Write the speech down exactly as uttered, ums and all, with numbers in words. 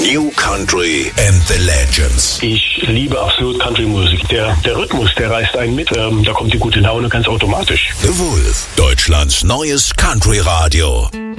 New Country and the Legends. Ich liebe absolut Country-Musik. Der, der Rhythmus, der reißt einen mit. Ähm, da kommt die gute Laune ganz automatisch. The Wolf, Deutschlands neues Country-Radio.